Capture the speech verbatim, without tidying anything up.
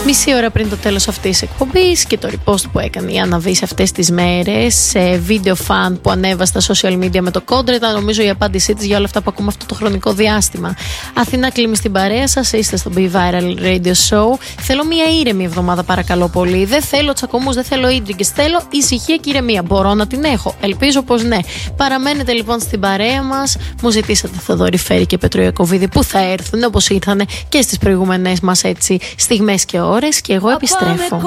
Μισή ώρα πριν το τέλος αυτής της εκπομπής και το repost που έκανε η Άννα Βύση αυτές τις μέρες σε βίντεο φαν που ανέβασε στα social media με το κόντρα, ήταν νομίζω η απάντησή της για όλα αυτά που ακούμε αυτό το χρονικό διάστημα. Αθηνά Κλίμη στην παρέα σας, είστε στο Be Viral Radio Show. Θέλω μια ήρεμη εβδομάδα παρακαλώ πολύ. Δεν θέλω τσακωμούς, δεν θέλω ίντριγκες, θέλω ησυχία και ηρεμία. Μπορώ να την έχω? Ελπίζω πως ναι. Παραμένετε λοιπόν στην παρέα μας. Μου ζητήσατε Θοδωρή Φέρη και Πέτρο Ιακωβίδη που θα έρθουν όπως ήρθαν και στις προηγούμενες μας έτσι στιγμές και ώρες και εγώ επιστρέφω.